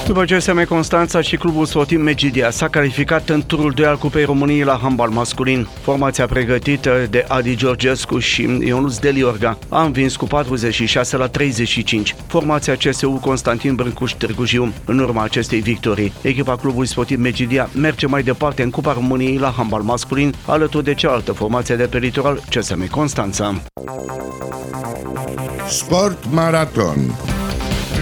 După CSM Constanța și clubul sportiv Medgidia s-a calificat în turul 2 al Cupei României la handbal masculin. Formația pregătită de Adi Georgescu și Ionuț Deliorga a învins cu 46-35 formația CSU Constantin Brâncuș Târgu Jiu. În urma acestei victorii, echipa clubului sportiv Medgidia merge mai departe în Cupa României la handbal masculin, alături de cealaltă formație de pe litoral, CSM Constanța. Sport Maraton.